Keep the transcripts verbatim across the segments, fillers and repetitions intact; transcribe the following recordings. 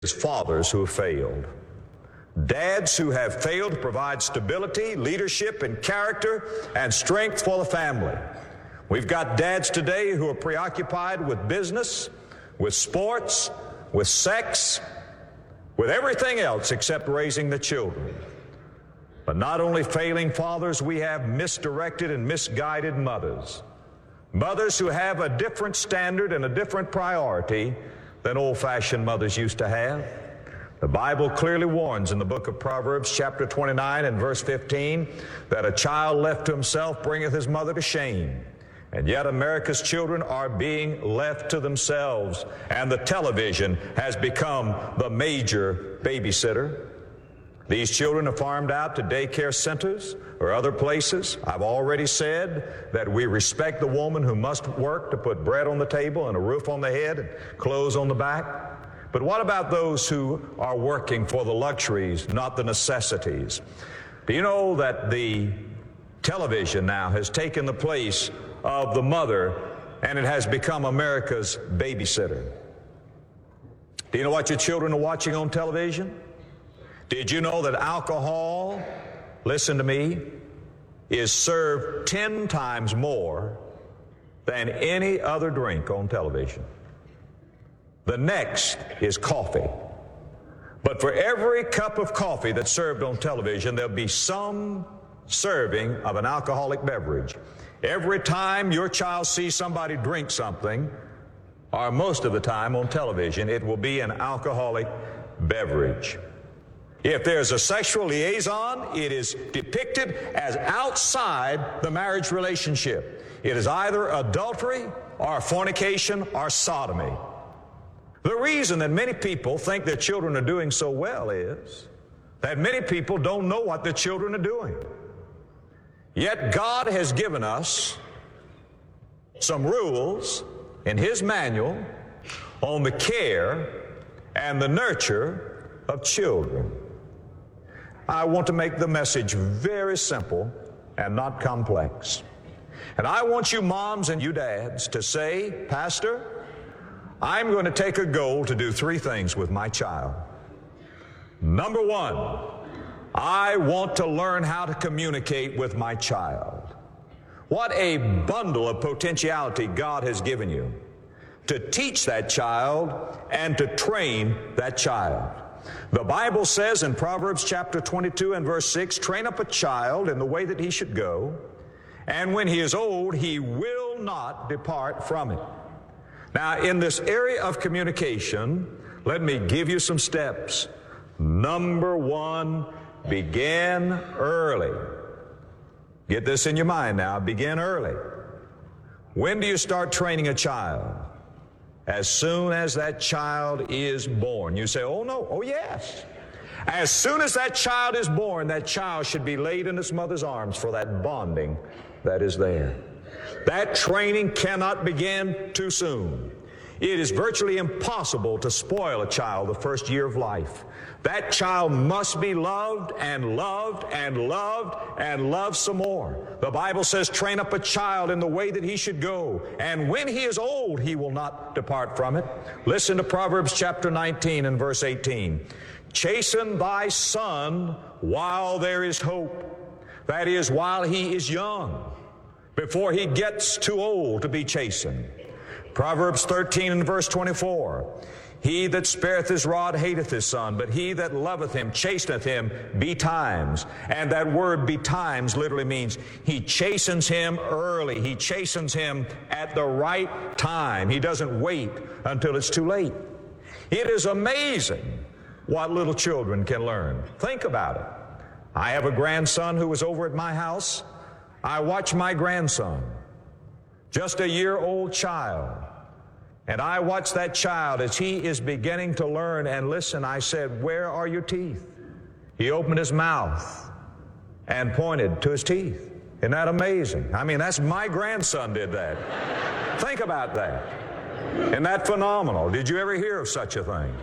is fathers who have failed. Dads who have failed to provide stability, leadership, and character and strength for the family. We've got dads today who are preoccupied with business, with sports, with sex, with everything else except raising the children. But not only failing fathers, we have misdirected and misguided mothers. Mothers who have a different standard and a different priority than old-fashioned mothers used to have. The Bible clearly warns in the book of Proverbs, chapter twenty-nine and verse fifteen, that a child left to himself bringeth his mother to shame. And yet America's children are being left to themselves, and the television has become the major babysitter. These children are farmed out to daycare centers or other places. I've already said that we respect the woman who must work to put bread on the table and a roof on the head and clothes on the back. But what about those who are working for the luxuries, not the necessities? Do you know that the television now has taken the place of the mother, and it has become America's babysitter? Do you know what your children are watching on television? Did you know that alcohol, listen to me, is served ten times more than any other drink on television? The next is coffee. But for every cup of coffee that's served on television, there'll be some serving of an alcoholic beverage. Every time your child sees somebody drink something, or most of the time on television, it will be an alcoholic beverage. If there's a sexual liaison, it is depicted as outside the marriage relationship. It is either adultery or fornication or sodomy. The reason that many people think their children are doing so well is that many people don't know what their children are doing. Yet God has given us some rules in His manual on the care and the nurture of children. I want to make the message very simple and not complex. And I want you moms and you dads to say, Pastor, I'm going to take a goal to do three things with my child. Number one, I want to learn how to communicate with my child. What a bundle of potentiality God has given you to teach that child and to train that child. The Bible says in Proverbs chapter twenty-two and verse six, train up a child in the way that he should go, and when he is old, he will not depart from it. Now, in this area of communication, let me give you some steps. Number one, begin early. Get this in your mind now. Begin early. When do you start training a child? As soon as that child is born. You say, oh no, oh yes. As soon as that child is born, that child should be laid in its mother's arms for that bonding that is there. That training cannot begin too soon. It is virtually impossible to spoil a child the first year of life. That child must be loved and loved and loved and loved some more. The Bible says, train up a child in the way that he should go, and when he is old, he will not depart from it. Listen to Proverbs chapter nineteen and verse eighteen. Chasten thy son while there is hope. That is, while he is young, before he gets too old to be chastened. Proverbs thirteen and verse twenty-four. He that spareth his rod hateth his son, but he that loveth him chasteneth him betimes. And that word betimes literally means he chastens him early. He chastens him at the right time. He doesn't wait until it's too late. It is amazing what little children can learn. Think about it. I have a grandson who was over at my house. I watched my grandson, just a year-old child. And I watched that child as he is beginning to learn. And listen, I said, where are your teeth? He opened his mouth and pointed to his teeth. Isn't that amazing? I mean, that's my grandson did that. Think about that. Isn't that phenomenal? Did you ever hear of such a thing?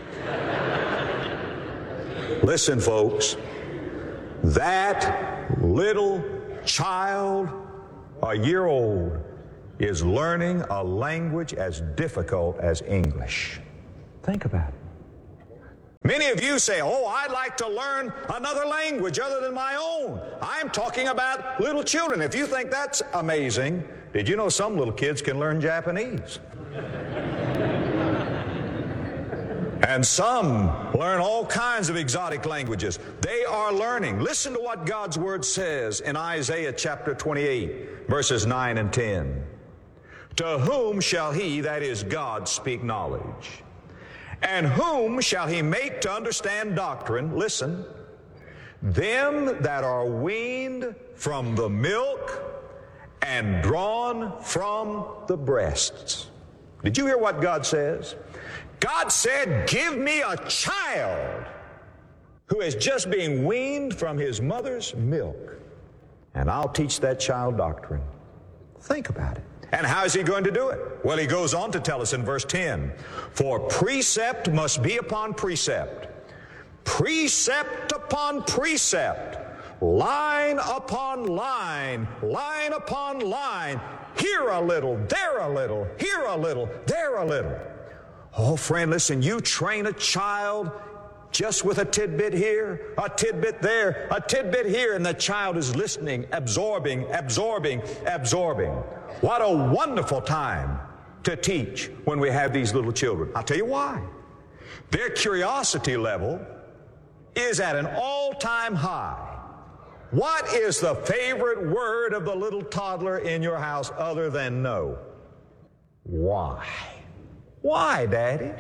Listen, folks, that little child, a year old, is learning a language as difficult as English. Think about it. Many of you say, oh, I'd like to learn another language other than my own. I'm talking about little children. If you think that's amazing, did you know some little kids can learn Japanese? And some learn all kinds of exotic languages. They are learning. Listen to what God's Word says in Isaiah chapter twenty-eight, verses nine and ten. To whom shall he, that is God, speak knowledge? And whom shall he make to understand doctrine? Listen. Them that are weaned from the milk and drawn from the breasts. Did you hear what God says? God said, give me a child who is just being weaned from his mother's milk, and I'll teach that child doctrine. Think about it. And how is he going to do it? Well, he goes on to tell us in verse ten, for precept must be upon precept, precept upon precept, line upon line, line upon line, here a little, there a little, here a little, there a little. Oh, friend, listen, you train a child just with a tidbit here, a tidbit there, a tidbit here, and the child is listening, absorbing, absorbing, absorbing. What a wonderful time to teach when we have these little children. I'll tell you why. Their curiosity level is at an all-time high. What is the favorite word of the little toddler in your house other than no? Why? Why, Daddy?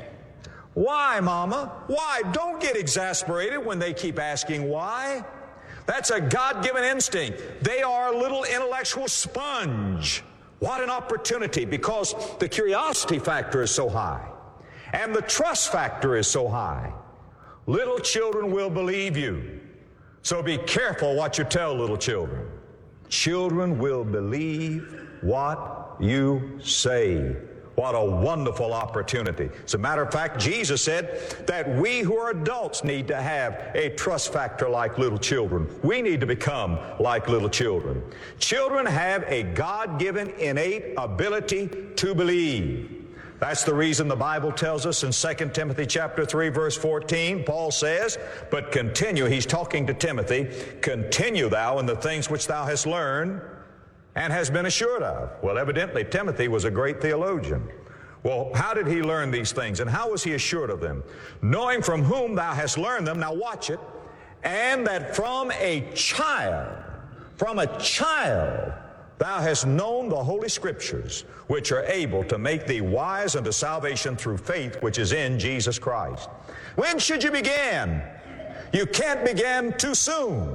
Why, Mama? Why? Don't get exasperated when they keep asking why. That's a God-given instinct. They are a little intellectual sponge. What an opportunity, because the curiosity factor is so high and the trust factor is so high. Little children will believe you. So be careful what you tell little children. Children will believe what you say. What a wonderful opportunity. As a matter of fact, Jesus said that we who are adults need to have a trust factor like little children. We need to become like little children. Children have a God-given innate ability to believe. That's the reason the Bible tells us in Second Timothy chapter three, verse fourteen, Paul says, but continue, he's talking to Timothy, continue thou in the things which thou hast learned and has been assured of. Well, evidently, Timothy was a great theologian. Well, how did he learn these things, and how was he assured of them? Knowing from whom thou hast learned them, now watch it, and that from a child, from a child, thou hast known the Holy Scriptures, which are able to make thee wise unto salvation through faith which is in Jesus Christ. When should you begin? You can't begin too soon.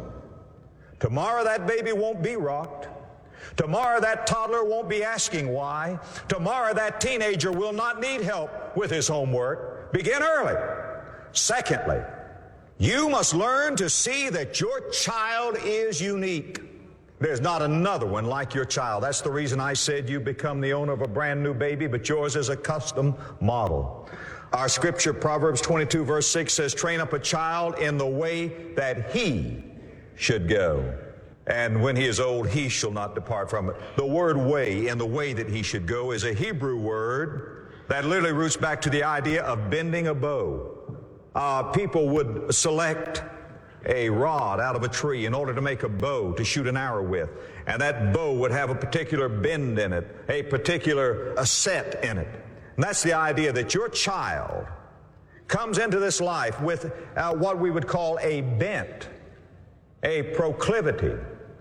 Tomorrow that baby won't be rocked. Tomorrow that toddler won't be asking why. Tomorrow that teenager will not need help with his homework. Begin early. Secondly, you must learn to see that your child is unique. There's not another one like your child. That's the reason I said you become the owner of a brand new baby, but yours is a custom model. Our scripture, Proverbs twenty-two, verse six says, train up a child in the way that he should go. And when he is old, he shall not depart from it. The word way, in the way that he should go, is a Hebrew word that literally roots back to the idea of bending a bow. Uh, people would select a rod out of a tree in order to make a bow to shoot an arrow with. And that bow would have a particular bend in it, a particular a set in it. And that's the idea that your child comes into this life with uh, what we would call a bent, a proclivity,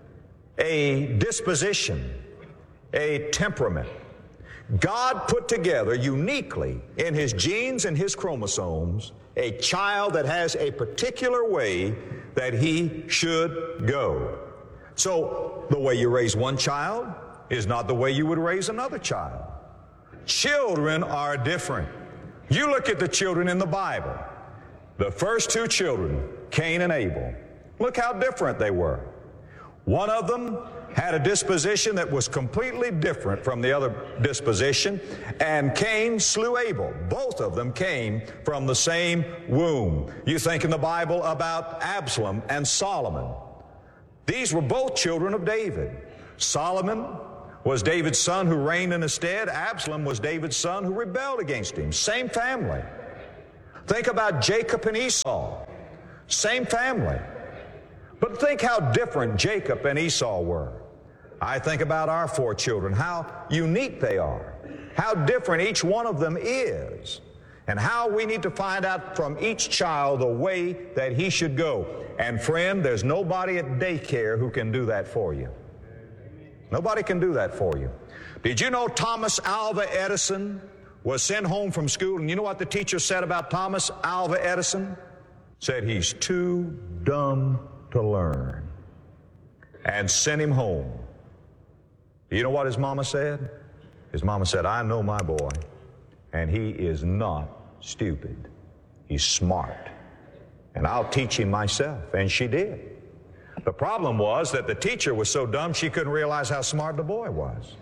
a disposition, a temperament. God put together uniquely in his genes and his chromosomes a child that has a particular way that he should go. So the way you raise one child is not the way you would raise another child. Children are different. You look at the children in the Bible. The first two children, Cain and Abel. Look how different they were. One of them had a disposition that was completely different from the other disposition, and Cain slew Abel. Both of them came from the same womb. You think in the Bible about Absalom and Solomon. These were both children of David. Solomon was David's son who reigned in his stead. Absalom was David's son who rebelled against him. Same family. Think about Jacob and Esau. Same family. But think how different Jacob and Esau were. I think about our four children, how unique they are, how different each one of them is, and how we need to find out from each child the way that he should go. And friend, there's nobody at daycare who can do that for you. Nobody can do that for you. Did you know Thomas Alva Edison was sent home from school, and you know what the teacher said about Thomas Alva Edison? Said he's too dumb to learn, and sent him home. You know what his mama said? His mama said, I know my boy, and he is not stupid. He's smart, and I'll teach him myself. And she did. The problem was that the teacher was so dumb she couldn't realize how smart the boy was.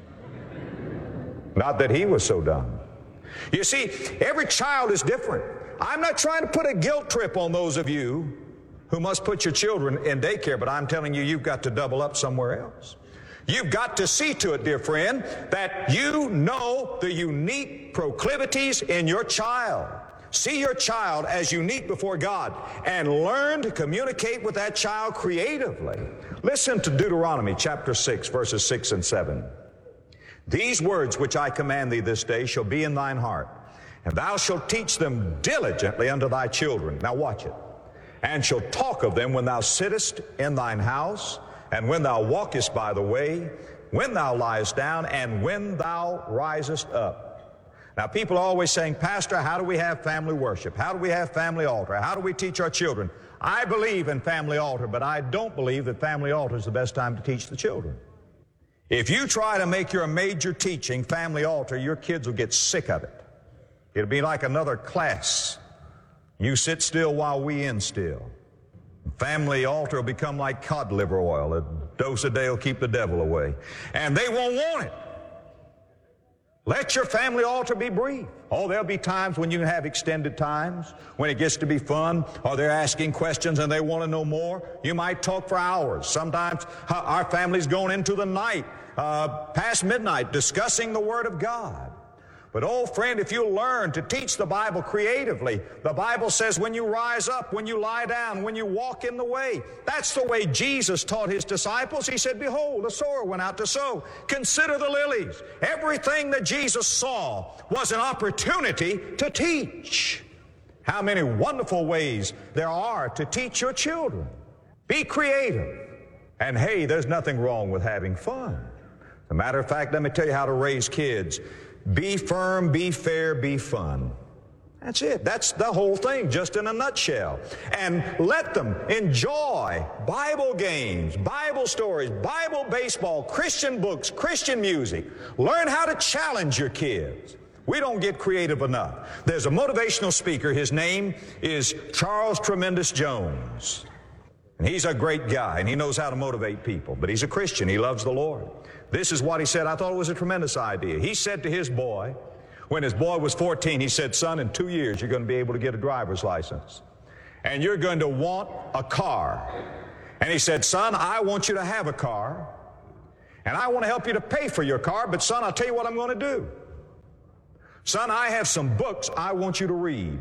Not that he was so dumb. You see, every child is different. I'm not trying to put a guilt trip on those of you who must put your children in daycare, but I'm telling you, you've got to double up somewhere else. You've got to see to it, dear friend, that you know the unique proclivities in your child. See your child as unique before God and learn to communicate with that child creatively. Listen to Deuteronomy chapter six, verses six and seven. These words which I command thee this day shall be in thine heart, and thou shalt teach them diligently unto thy children. Now watch it. And shall talk of them when thou sittest in thine house, and when thou walkest by the way, when thou liest down, and when thou risest up. Now people are always saying, Pastor, how do we have family worship? How do we have family altar? How do we teach our children? I believe in family altar, but I don't believe that family altar is the best time to teach the children. If you try to make your major teaching family altar, your kids will get sick of it. It'll be like another class. You sit still while we in still. Family altar will become like cod liver oil. A dose a day will keep the devil away. And they won't want it. Let your family altar be brief. Oh, there'll be times when you can have extended times, when it gets to be fun, or they're asking questions and they want to know more. You might talk for hours. Sometimes our family's going into the night, uh, past midnight, discussing the Word of God. But, oh, friend, if you learn to teach the Bible creatively, the Bible says when you rise up, when you lie down, when you walk in the way. That's the way Jesus taught his disciples. He said, behold, a sower went out to sow. Consider the lilies. Everything that Jesus saw was an opportunity to teach. How many wonderful ways there are to teach your children. Be creative. And, hey, there's nothing wrong with having fun. As a matter of fact, let me tell you how to raise kids. Be firm, be fair, be fun. That's it. That's the whole thing, just in a nutshell. And let them enjoy Bible games, Bible stories, Bible baseball, Christian books, Christian music. Learn how to challenge your kids. We don't get creative enough. There's a motivational speaker. His name is Charles Tremendous Jones. And he's a great guy, and he knows how to motivate people. But he's a Christian. He loves the Lord. This is what he said. I thought it was a tremendous idea. He said to his boy, when his boy was fourteen, he said, son, in two years you're going to be able to get a driver's license. And you're going to want a car. And he said, son, I want you to have a car. And I want to help you to pay for your car. But son, I'll tell you what I'm going to do. Son, I have some books I want you to read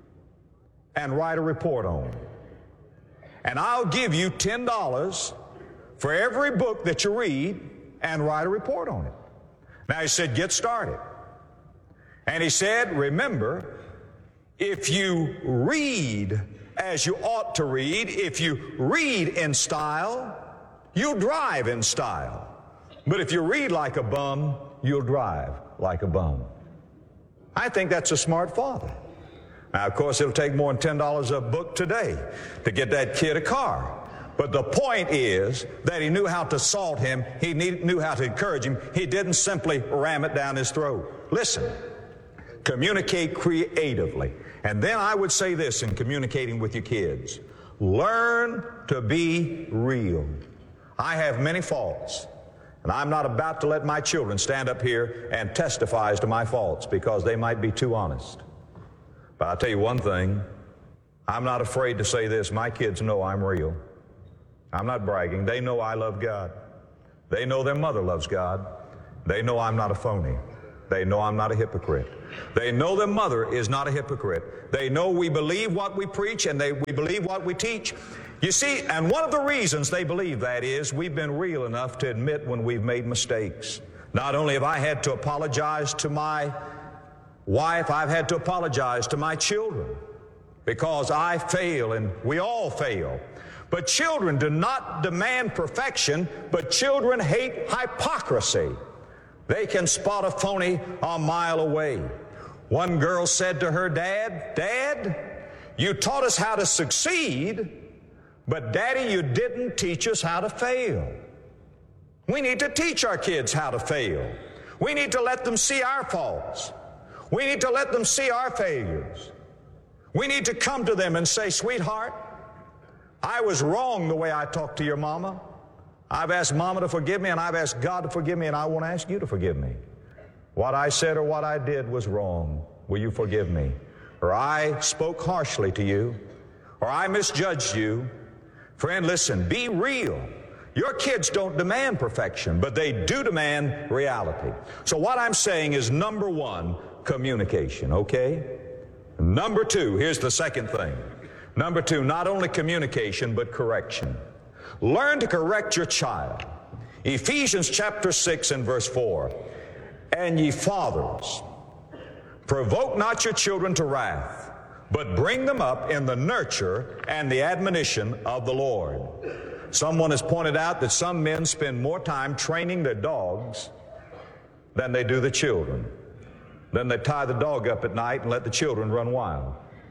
and write a report on. And I'll give you ten dollars for every book that you read and write a report on it. Now he said, get started. And he said, remember, if you read as you ought to read, if you read in style, you'll drive in style. But if you read like a bum, you'll drive like a bum. I think that's a smart father. Now, of course, it'll take more than ten dollars a book today to get that kid a car. But the point is that he knew how to salt him. He knew how to encourage him. He didn't simply ram it down his throat. Listen, communicate creatively. And then I would say this in communicating with your kids. Learn to be real. I have many faults, and I'm not about to let my children stand up here and testify as to my faults because they might be too honest. But I'll tell you one thing. I'm not afraid to say this. My kids know I'm real. I'm not bragging. They know I love God. They know their mother loves God. They know I'm not a phony. They know I'm not a hypocrite. They know their mother is not a hypocrite. They know we believe what we preach and they, we believe what we teach. You see, and one of the reasons they believe that is we've been real enough to admit when we've made mistakes. Not only have I had to apologize to my wife, I've had to apologize to my children because I fail and we all fail. But children do not demand perfection, but children hate hypocrisy. They can spot a phony a mile away. One girl said to her dad, "Dad, you taught us how to succeed, but Daddy, you didn't teach us how to fail." We need to teach our kids how to fail. We need to let them see our faults. We need to let them see our failures. We need to come to them and say, "Sweetheart, I was wrong the way I talked to your mama. I've asked Mama to forgive me, and I've asked God to forgive me, and I want to ask you to forgive me. What I said or what I did was wrong. Will you forgive me? Or I spoke harshly to you, or I misjudged you." Friend, listen, be real. Your kids don't demand perfection, but they do demand reality. So what I'm saying is, number one, communication, okay? Number two, here's the second thing. Number two, not only communication, but correction. Learn to correct your child. Ephesians chapter six and verse four. "And ye fathers, provoke not your children to wrath, but bring them up in the nurture and the admonition of the Lord." Someone has pointed out that some men spend more time training their dogs than they do the children. Then they tie the dog up at night and let the children run wild.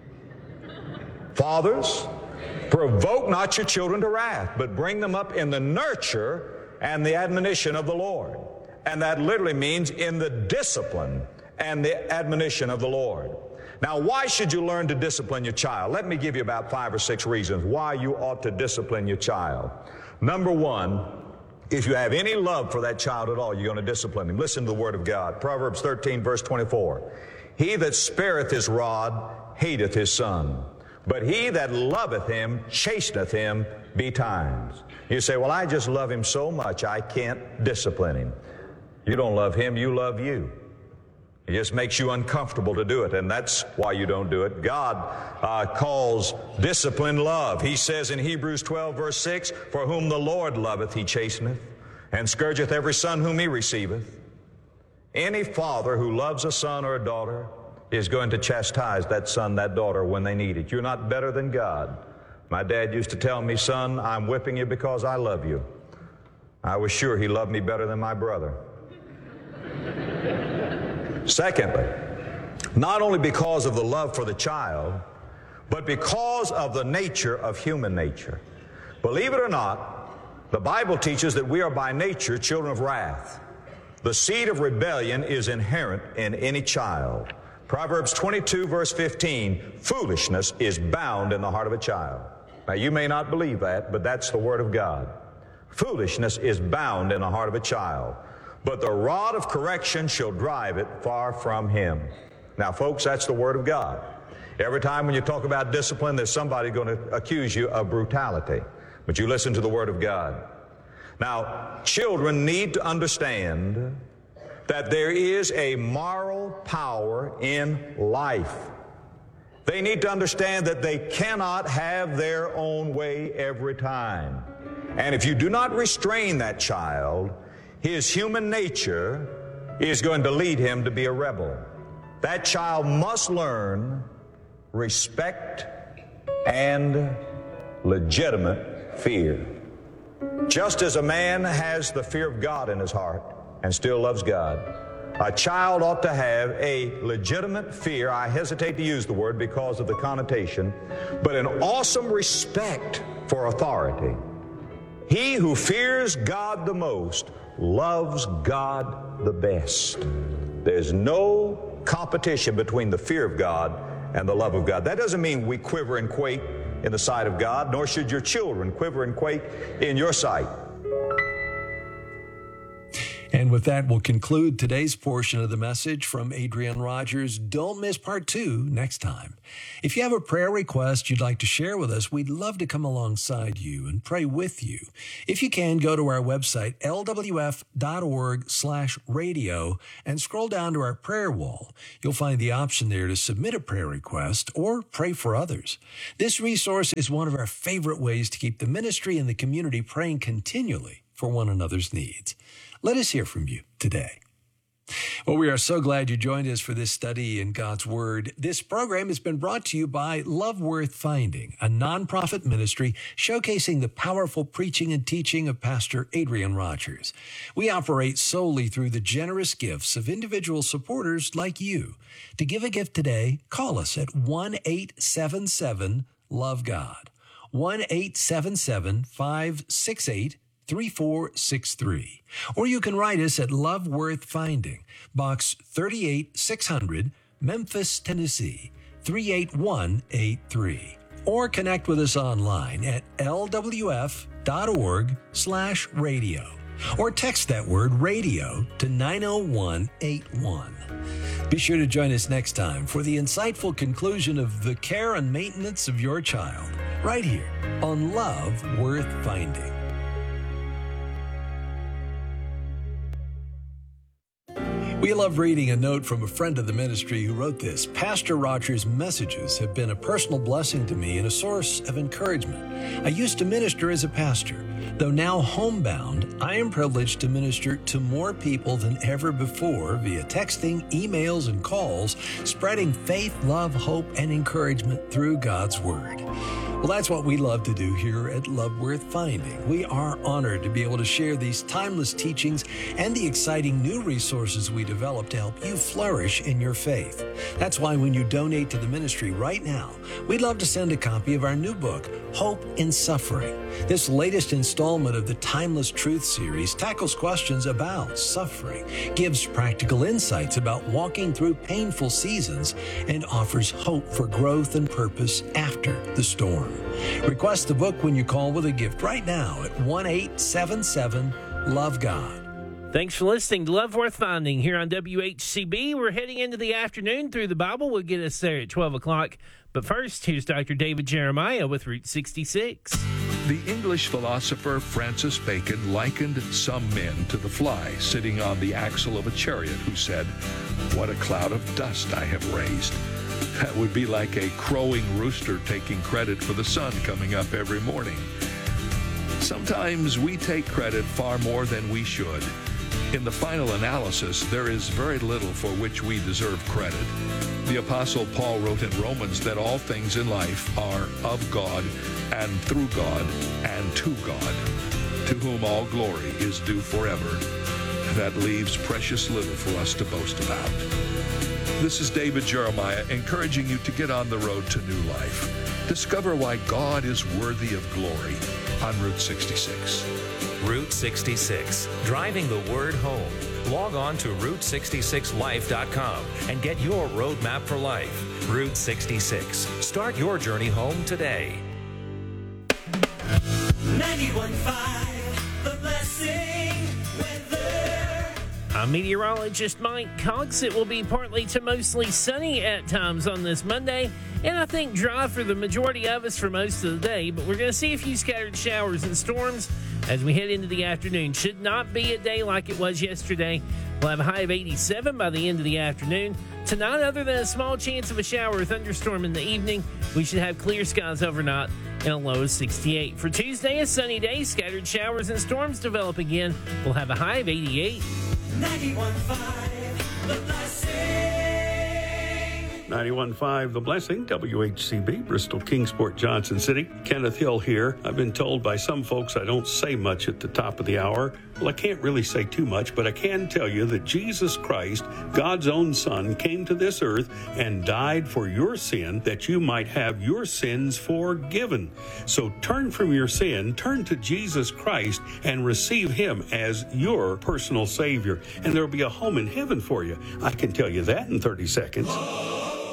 Fathers, provoke not your children to wrath, but bring them up in the nurture and the admonition of the Lord. And that literally means in the discipline and the admonition of the Lord. Now, why should you learn to discipline your child? Let me give you about five or six reasons why you ought to discipline your child. Number one, if you have any love for that child at all, you're going to discipline him. Listen to the Word of God. Proverbs thirteen, verse twenty-four. "He that spareth his rod hateth his son, but he that loveth him chasteneth him betimes." You say, "Well, I just love him so much I can't discipline him." You don't love him, you love you. It just makes you uncomfortable to do it, and that's why you don't do it. God uh, calls discipline love. He says in Hebrews twelve, verse six, "For whom the Lord loveth, he chasteneth, and scourgeth every son whom he receiveth." Any father who loves a son or a daughter is going to chastise that son, that daughter when they need it. You're not better than God. My dad used to tell me, "Son, I'm whipping you because I love you." I was sure he loved me better than my brother. Secondly, not only because of the love for the child, but because of the nature of human nature. Believe it or not, the Bible teaches that we are by nature children of wrath. The seed of rebellion is inherent in any child. Proverbs twenty-two, verse fifteen, "Foolishness is bound in the heart of a child." Now, you may not believe that, but that's the Word of God. Foolishness is bound in the heart of a child, but the rod of correction shall drive it far from him. Now, folks, that's the Word of God. Every time when you talk about discipline, there's somebody going to accuse you of brutality. But you listen to the Word of God. Now, children need to understand that there is a moral power in life. They need to understand that they cannot have their own way every time. And if you do not restrain that child, his human nature is going to lead him to be a rebel. That child must learn respect and legitimate fear. Just as a man has the fear of God in his heart and still loves God, a child ought to have a legitimate fear. I hesitate to use the word because of the connotation, but an awesome respect for authority. He who fears God the most loves God the best. There's no competition between the fear of God and the love of God. That doesn't mean we quiver and quake in the sight of God, nor should your children quiver and quake in your sight. And with that, we'll conclude today's portion of the message from Adrian Rogers. Don't miss part two next time. If you have a prayer request you'd like to share with us, we'd love to come alongside you and pray with you. If you can, go to our website, L W F dot org slash radio, and scroll down to our prayer wall. You'll find the option there to submit a prayer request or pray for others. This resource is one of our favorite ways to keep the ministry and the community praying continually for one another's needs. Let us hear from you today. Well, we are so glad you joined us for this study in God's Word. This program has been brought to you by Love Worth Finding, a nonprofit ministry showcasing the powerful preaching and teaching of Pastor Adrian Rogers. We operate solely through the generous gifts of individual supporters like you. To give a gift today, call us at one eight seven seven love God, one eight seven seven five six eight three four six three. Or you can write us at Love Worth Finding, Box thirty-eight six hundred, Memphis, Tennessee, three eight one eight three. Or connect with us online at L W F dot org slash radio. Or text that word radio to nine oh one eight one. Be sure to join us next time for the insightful conclusion of the care and maintenance of your child, right here on Love Worth Finding. We love reading a note from a friend of the ministry who wrote this. Pastor Rogers' messages have been a personal blessing to me and a source of encouragement. I used to minister as a pastor. Though now homebound, I am privileged to minister to more people than ever before via texting, emails, and calls, spreading faith, love, hope, and encouragement through God's Word. Well, that's what we love to do here at Love Worth Finding. We are honored to be able to share these timeless teachings and the exciting new resources we develop to help you flourish in your faith. That's why when you donate to the ministry right now, we'd love to send a copy of our new book, Hope in Suffering. This latest installment of the Timeless Truth series tackles questions about suffering, gives practical insights about walking through painful seasons, and offers hope for growth and purpose after the storm. Request the book when you call with a gift right now at one eight seven seven love God. Thanks for listening to Love Worth Finding here on W H C B. We're heading into the afternoon through the Bible. We'll get us there at twelve o'clock. But first, here's Doctor David Jeremiah with Route sixty-six. The English philosopher Francis Bacon likened some men to the fly sitting on the axle of a chariot who said, "What a cloud of dust I have raised." That would be like a crowing rooster taking credit for the sun coming up every morning. Sometimes we take credit far more than we should. In the final analysis, there is very little for which we deserve credit. The Apostle Paul wrote in Romans that all things in life are of God and through God and to God, to whom all glory is due forever. That leaves precious little for us to boast about. This is David Jeremiah encouraging you to get on the road to new life. Discover why God is worthy of glory on Route sixty-six. Route sixty-six, driving the word home. Log on to route sixty-six life dot com and get your roadmap for life. Route sixty-six. Start your journey home today. ninety-one point five, The Blessing Weather. I'm meteorologist Mike Cox. It will be partly to mostly sunny at times on this Monday, and I think dry for the majority of us for most of the day, but we're going to see a few scattered showers and storms as we head into the afternoon. Should not be a day like it was yesterday. We'll have a high of eighty-seven by the end of the afternoon. Tonight, other than a small chance of a shower or thunderstorm in the evening, we should have clear skies overnight and a low of sixty-eight. For Tuesday, a sunny day. Scattered showers and storms develop again. We'll have a high of eighty-eight. ninety-one point five, The Blessing. ninety-one point five The Blessing, W H C B, Bristol, Kingsport, Johnson City. Kenneth Hill here. I've been told by some folks I don't say much at the top of the hour. Well, I can't really say too much, but I can tell you that Jesus Christ, God's own Son, came to this earth and died for your sin that you might have your sins forgiven. So turn from your sin, turn to Jesus Christ, and receive Him as your personal Savior. And there will be a home in heaven for you. I can tell you that in thirty seconds.